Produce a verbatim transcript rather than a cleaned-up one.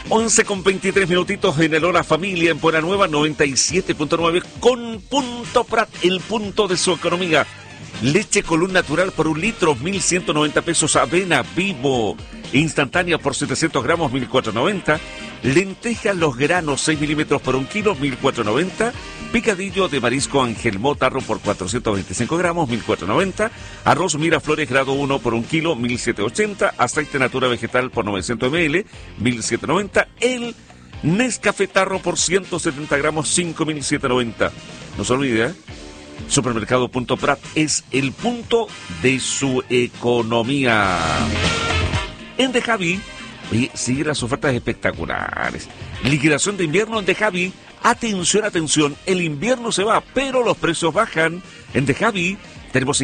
once con veintitrés minutitos en el Hora Familia en Buena Nueva noventa y siete punto nueve con Punto Prat, el punto de su economía. Leche Colún natural por un litro, mil ciento noventa pesos. Avena Vivo instantánea por setecientos gramos, mil cuatrocientos noventa. Lentejas Los Granos, seis milímetros por un kilo, mil cuatrocientos noventa. Picadillo de marisco Ángel Motarro por cuatrocientos veinticinco gramos, mil cuatrocientos noventa. Arroz Miraflores grado uno por un kilo, mil setecientos ochenta. Aceite Natura Vegetal por novecientos mililitros, mil setecientos noventa. El Nescafé Tarro por ciento setenta gramos, cinco mil setecientos noventa. No se olvide, ¿eh? Supermercado Punto Prat es el punto de su economía. En De Javi, oye, siguen las ofertas espectaculares. Liquidación de invierno en De Javi. Atención, atención, el invierno se va, pero los precios bajan. En De Javi tenemos